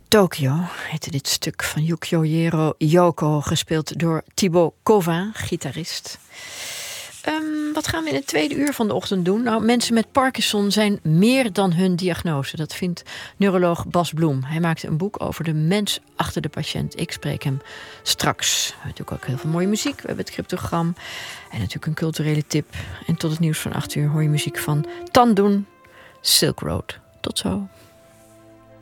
Tokyo heette dit stuk van Yukio Yoko, gespeeld door Thibaut Covin, gitarist. Wat gaan we in het tweede uur van de ochtend doen? Nou, mensen met Parkinson zijn meer dan hun diagnose. Dat vindt neuroloog Bas Bloem. Hij maakte een boek over de mens achter de patiënt. Ik spreek hem straks. We hebben natuurlijk ook heel veel mooie muziek. We hebben het cryptogram. En natuurlijk een culturele tip. En tot het nieuws van 8 uur hoor je muziek van Tandun, Silk Road. Tot zo.